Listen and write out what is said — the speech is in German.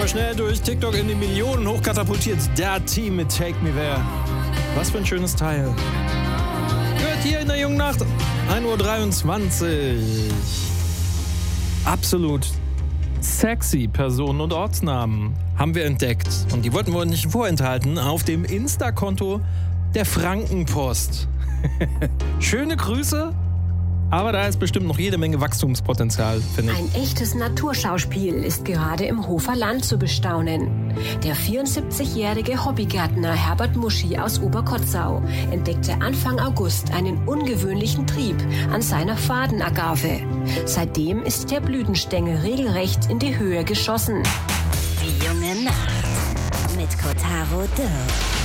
wir schnell durch TikTok in die Millionen hochkatapultiert. Der Team mit Take Me There. Was für ein schönes Teil. Hört hier in der jungen Nacht. 1:23 Uhr. Absolut sexy Personen und Ortsnamen haben wir entdeckt. Und die wollten wir uns nicht vorenthalten auf dem Insta-Konto der Frankenpost. Schöne Grüße, aber da ist bestimmt noch jede Menge Wachstumspotenzial, finde ich. Ein echtes Naturschauspiel ist gerade im Hofer Land zu bestaunen. Der 74-jährige Hobbygärtner Herbert Muschi aus Oberkotzau entdeckte Anfang August einen ungewöhnlichen Trieb an seiner Fadenagave. Seitdem ist der Blütenstängel regelrecht in die Höhe geschossen. Die junge Nacht mit Kotaro Dürr.